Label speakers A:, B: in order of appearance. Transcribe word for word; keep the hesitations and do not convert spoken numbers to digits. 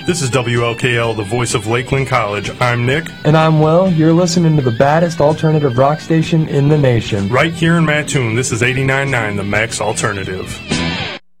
A: This is W L K L, the voice of Lakeland College. I'm Nick.
B: And I'm Will. You're listening to the baddest alternative rock station in the nation.
A: Right here in Mattoon, this is eighty-nine point nine, the Max Alternative.